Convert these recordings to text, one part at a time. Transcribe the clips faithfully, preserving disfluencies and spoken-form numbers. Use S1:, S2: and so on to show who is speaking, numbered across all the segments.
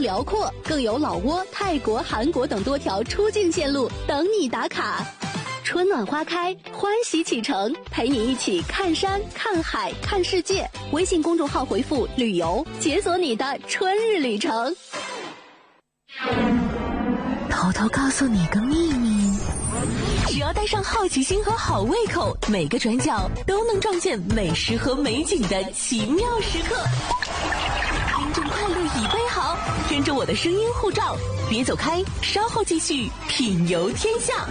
S1: 辽阔，更有老挝、泰国、韩国等多条出境线路等你打卡。春暖花开，欢喜启程，陪你一起看山、看海、看世界。微信公众号回复“旅游”，解锁你的春日旅程。
S2: 偷偷告诉你个秘密，只要带上好奇心和好胃口，每个转角都能撞见美食和美景的奇妙时刻。听众快乐已备好，跟着我的声音护照，别走开，稍后继续品游天下。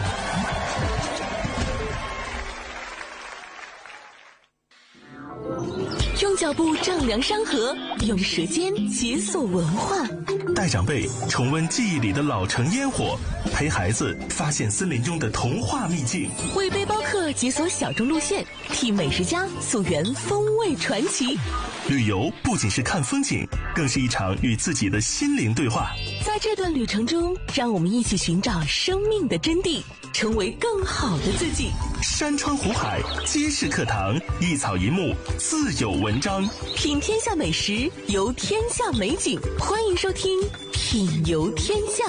S2: 用脚步丈量山河，用舌尖解锁文化。
S3: 带长辈重温记忆里的老城烟火，陪孩子发现森林中的童话秘境。
S2: 为背包客解锁小众路线，替美食家溯源风味传奇。
S3: 旅游不仅是看风景，更是一场与自己的心灵对话。
S2: 在这段旅程中，让我们一起寻找生命的真谛，成为更好的自己。
S3: 山川湖海皆是课堂，一草一木自有文章。
S2: 品天下美食，游天下美景，欢迎收听《品游天下》。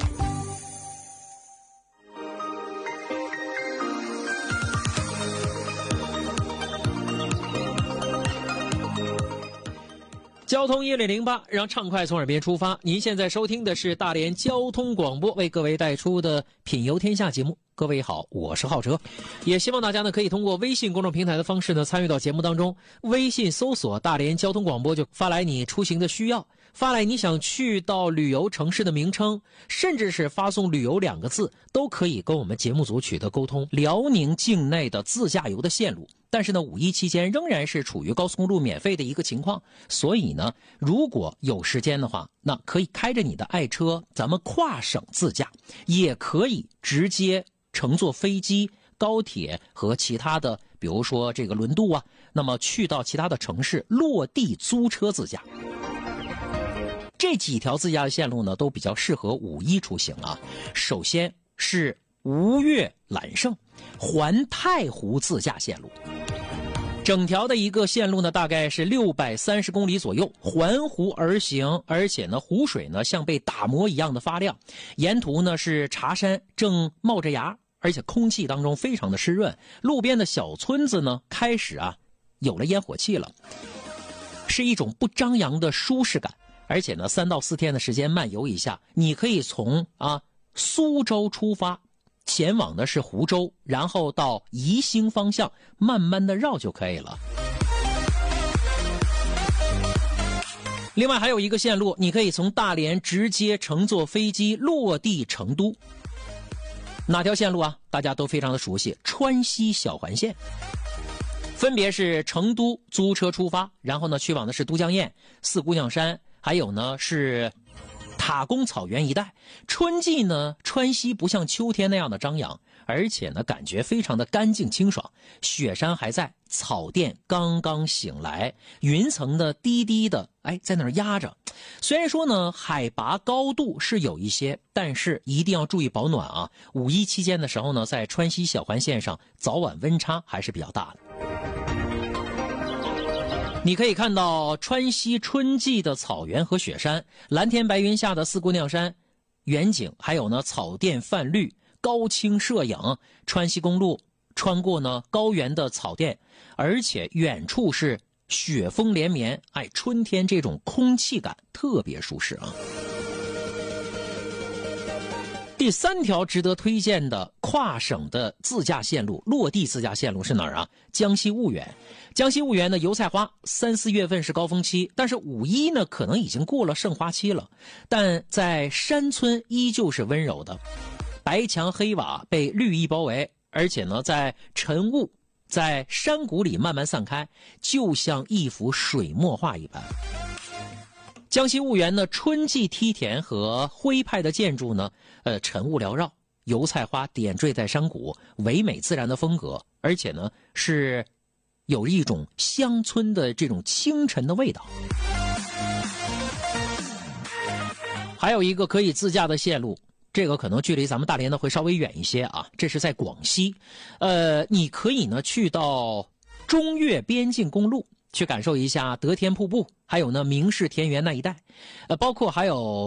S4: 交通一零零八，让畅快从耳边出发。您现在收听的是大连交通广播为各位带出的《品游天下》节目。各位好，我是浩哲，也希望大家呢可以通过微信公众平台的方式呢参与到节目当中。微信搜索大连交通广播，就发来你出行的需要，发来你想去到旅游城市的名称，甚至是发送旅游两个字，都可以跟我们节目组取得沟通。辽宁境内的自驾游的线路，但是呢五一期间仍然是处于高速公路免费的一个情况，所以呢如果有时间的话，那可以开着你的爱车，咱们跨省自驾，也可以直接乘坐飞机、高铁和其他的，比如说这个轮渡啊，那么去到其他的城市落地租车自驾。这几条自驾的线路呢，都比较适合五一出行啊。首先是吴越揽胜环太湖自驾线路，整条的一个线路呢，大概是六百三十公里左右，环湖而行，而且呢，湖水呢像被打磨一样的发亮，沿途呢是茶山正冒着芽，而且空气当中非常的湿润，路边的小村子呢开始啊有了烟火气了，是一种不张扬的舒适感。而且呢，三到四天的时间漫游一下，你可以从啊苏州出发，前往的是湖州，然后到宜兴方向慢慢的绕就可以了。另外还有一个线路，你可以从大连直接乘坐飞机落地成都。哪条线路啊？大家都非常的熟悉，川西小环线。分别是成都租车出发，然后呢去往的是都江堰、四姑娘山，还有呢是塔公草原一带。春季呢，川西不像秋天那样的张扬，而且呢感觉非常的干净清爽，雪山还在，草甸刚刚醒来，云层的低低的哎在那儿压着。虽然说呢海拔高度是有一些，但是一定要注意保暖啊。五一期间的时候呢，在川西小环线上早晚温差还是比较大的。你可以看到川西春季的草原和雪山，蓝天白云下的四姑娘山远景，还有呢草甸泛绿，高清摄影。川西公路穿过呢高原的草甸，而且远处是雪峰连绵，哎，春天这种空气感特别舒适啊。第三条值得推荐的跨省的自驾线路，落地自驾线路是哪儿啊？江西婺源。江西婺源的油菜花三四月份是高峰期，但是五一呢可能已经过了盛花期了，但在山村依旧是温柔的，白墙黑瓦被绿意包围，而且呢在晨雾在山谷里慢慢散开，就像一幅水墨画一般。江西婺源的春季梯田和徽派的建筑呢，呃，晨雾缭绕，油菜花点缀在山谷，唯美自然的风格，而且呢是有一种乡村的这种清晨的味道。还有一个可以自驾的线路，这个可能距离咱们大连呢会稍微远一些啊，这是在广西，呃，你可以呢去到中越边境公路，去感受一下德天瀑布，还有呢明氏田园那一带，呃，包括还有